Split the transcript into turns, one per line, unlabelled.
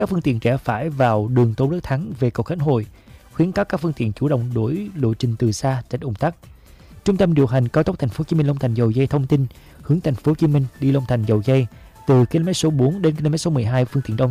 các phương tiện rẽ phải vào đường Tôn Đức Thắng về cầu Khánh Hội, khuyến cáo các phương tiện chủ động đổi lộ trình từ xa tránh ùn tắc. Trung tâm điều hành cao tốc Thành phố Hồ Chí Minh Long Thành Dầu Giây thông tin hướng Thành phố Hồ Chí Minh đi Long Thành Dầu Giây từ km số 4 đến km số 12 phương tiện đông